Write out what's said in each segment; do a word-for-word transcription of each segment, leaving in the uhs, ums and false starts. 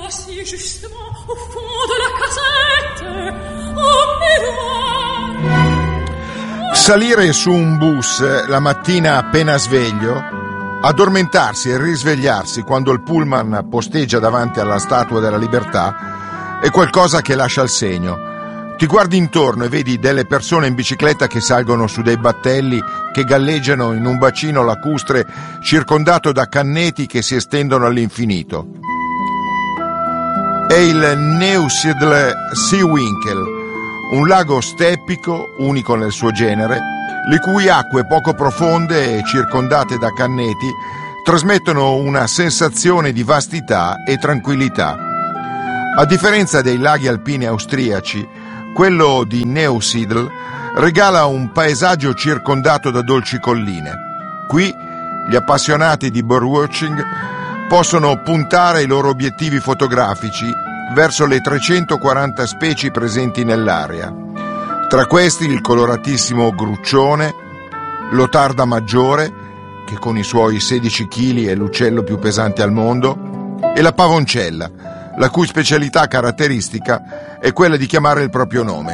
assis justement au fond de la casette, au miroir. Salire su un bus la mattina appena sveglio, addormentarsi e risvegliarsi quando il pullman posteggia davanti alla Statua della Libertà è qualcosa che lascia il segno. Ti guardi intorno e vedi delle persone in bicicletta che salgono su dei battelli che galleggiano in un bacino lacustre circondato da canneti che si estendono all'infinito. È il Neusiedler Seewinkel, un lago steppico, unico nel suo genere, le cui acque poco profonde e circondate da canneti trasmettono una sensazione di vastità e tranquillità. A differenza dei laghi alpini austriaci, quello di Neusiedl regala un paesaggio circondato da dolci colline. Qui gli appassionati di birdwatching possono puntare i loro obiettivi fotografici verso le trecentoquaranta specie presenti nell'area. Tra questi il coloratissimo gruccione, l'otarda maggiore, che con i suoi sedici chili è l'uccello più pesante al mondo, e la pavoncella, la cui specialità caratteristica è quella di chiamare il proprio nome.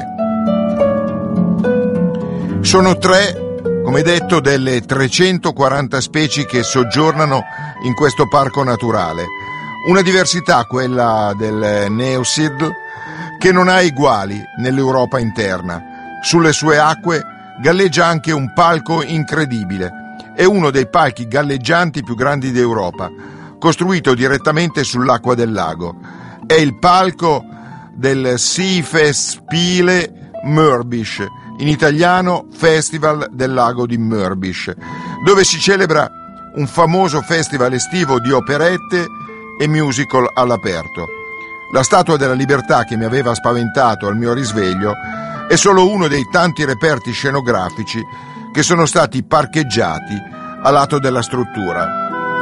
Sono tre, come detto, delle trecentoquaranta specie che soggiornano in questo parco naturale. Una diversità, quella del Neusiedl, che non ha eguali nell'Europa interna. Sulle sue acque galleggia anche un palco incredibile. È uno dei palchi galleggianti più grandi d'Europa, costruito direttamente sull'acqua del lago. È il palco del Seefestspiele Mörbisch, in italiano Festival del lago di Mörbisch, dove si celebra un famoso festival estivo di operette e musical all'aperto. La Statua della Libertà, che mi aveva spaventato al mio risveglio, è solo uno dei tanti reperti scenografici che sono stati parcheggiati a lato della struttura.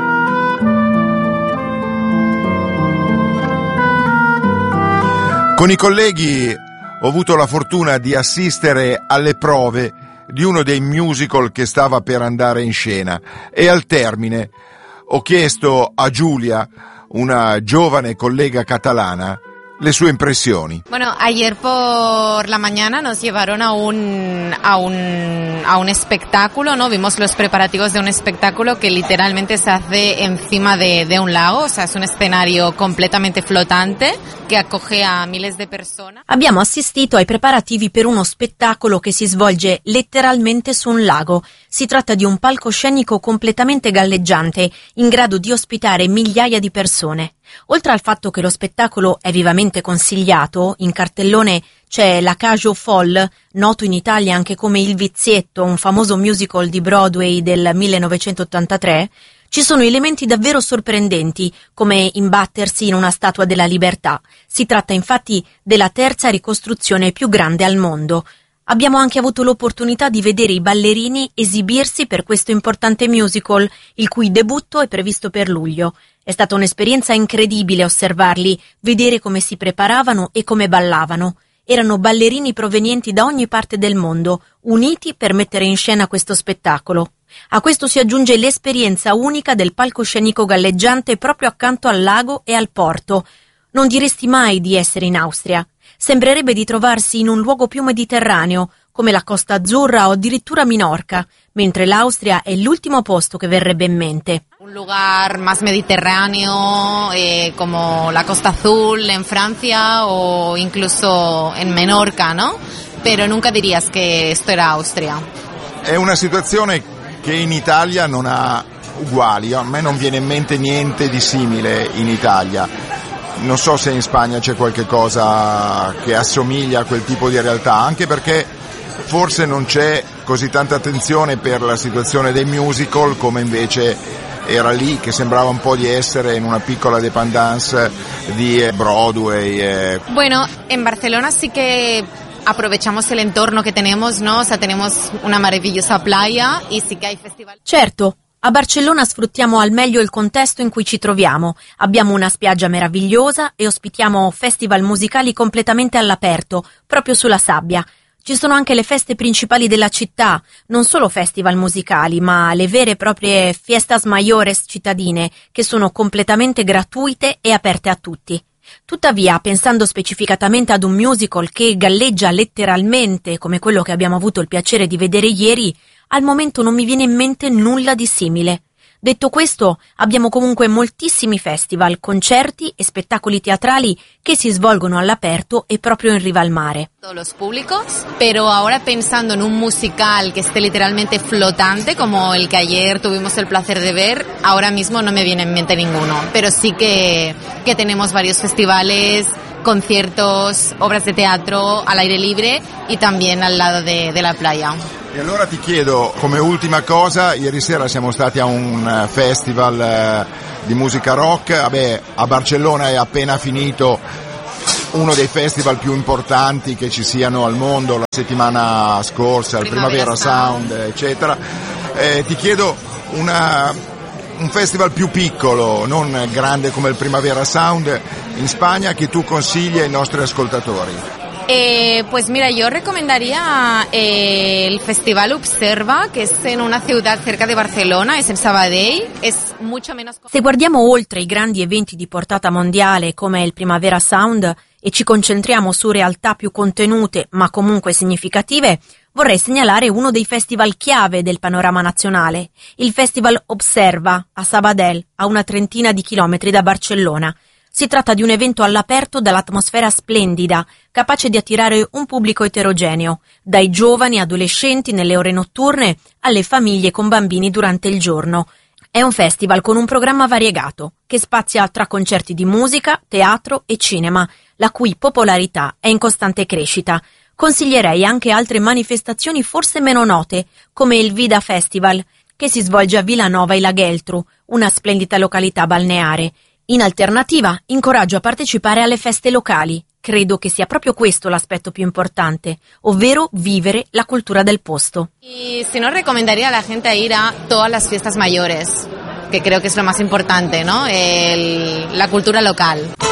Con i colleghi ho avuto la fortuna di assistere alle prove di uno dei musical che stava per andare in scena e al termine ho chiesto a Giulia, una giovane collega catalana, le sue impresioni. Bueno, ayer por la mañana nos llevaron a un a un a un espectáculo, ¿no? Vimos los preparativos de un espectáculo que literalmente se hace encima de, de un lago, o sea, es un escenario completamente flotante che acoge a miles di persone. Abbiamo assistito ai preparativi per uno spettacolo che si svolge letteralmente su un lago. Si tratta di un palcoscenico completamente galleggiante, in grado di ospitare migliaia di persone. Oltre al fatto che lo spettacolo è vivamente consigliato, in cartellone c'è La Cage aux Folles, noto in Italia anche come Il Vizietto, un famoso musical di Broadway del millenovecentottantatré, ci sono elementi davvero sorprendenti, come imbattersi in una Statua della Libertà. Si tratta infatti della terza ricostruzione più grande al mondo. Abbiamo anche avuto l'opportunità di vedere i ballerini esibirsi per questo importante musical, il cui debutto è previsto per luglio. È stata un'esperienza incredibile osservarli, vedere come si preparavano e come ballavano. Erano ballerini provenienti da ogni parte del mondo, uniti per mettere in scena questo spettacolo. A questo si aggiunge l'esperienza unica del palcoscenico galleggiante proprio accanto al lago e al porto. Non diresti mai di essere in Austria. Sembrerebbe di trovarsi in un luogo più mediterraneo, come la Costa Azzurra o addirittura Minorca, mentre l'Austria è l'ultimo posto che verrebbe in mente. Un lugar más mediterráneo, eh, como la Costa Azul en Francia o incluso en Menorca, ¿no? Pero nunca dirías que esto era Austria. È una situazione che in Italia non ha uguali. A me non viene in mente niente di simile in Italia. Non so se in Spagna c'è qualche cosa che assomiglia a quel tipo di realtà, anche perché forse non c'è così tanta attenzione per la situazione dei musical come invece era lì, che sembrava un po' di essere in una piccola dépendance di Broadway. Eh. Bueno, en Barcelona sí que aprovechamos el entorno que tenemos, ¿no? O sea, tenemos una maravillosa playa y sí que hay festivales. Certo. A Barcellona sfruttiamo al meglio il contesto in cui ci troviamo. Abbiamo una spiaggia meravigliosa e ospitiamo festival musicali completamente all'aperto, proprio sulla sabbia. Ci sono anche le feste principali della città, non solo festival musicali, ma le vere e proprie fiestas mayores cittadine, che sono completamente gratuite e aperte a tutti. Tuttavia, pensando specificatamente ad un musical che galleggia letteralmente, come quello che abbiamo avuto il piacere di vedere ieri, al momento non mi viene in mente nulla di simile. Detto questo, abbiamo comunque moltissimi festival, concerti e spettacoli teatrali que se svolgono all'aperto e proprio in riva al mare. Todos los públicos, pero ahora pensando en un musical que esté literalmente flotante, como el que ayer tuvimos el placer de ver, ahora mismo no me viene en mente ninguno, pero sí que, que tenemos varios festivales, conciertos, obras de teatro al aire libre y también al lado de, de la playa. E allora ti chiedo, come ultima cosa, ieri sera siamo stati a un festival eh, di musica rock, vabbè, a Barcellona è appena finito uno dei festival più importanti che ci siano al mondo, la settimana scorsa, il Primavera, Primavera Sound, Sound, eccetera. Eh, ti chiedo una, un festival più piccolo, non grande come il Primavera Sound, in Spagna, che tu consigli ai nostri ascoltatori. Eh, pues mira, yo recomendaría eh, el Festival Observa, que es en una ciudad cerca de Barcelona, es en Sabadell, es mucho menos... Se guardiamo oltre i grandi eventi di portata mondiale come il Primavera Sound e ci concentriamo su realtà più contenute ma comunque significative, vorrei segnalare uno dei festival chiave del panorama nazionale, il Festival Observa a Sabadell, a una trentina di chilometri da Barcellona. Si tratta di un evento all'aperto dall'atmosfera splendida, capace di attirare un pubblico eterogeneo, dai giovani adolescenti nelle ore notturne alle famiglie con bambini durante il giorno. È un festival con un programma variegato, che spazia tra concerti di musica, teatro e cinema, la cui popolarità è in costante crescita. Consiglierei anche altre manifestazioni forse meno note, come il Vida Festival, che si svolge a Vilanova e la Geltrú, una splendida località balneare. In alternativa, incoraggio a partecipare alle feste locali. Credo che sia proprio questo l'aspetto più importante, ovvero vivere la cultura del posto. Y si no, recomendaría a la gente a ir a todas las fiestas mayores, que creo que es lo más importante, ¿no? El, la cultura local.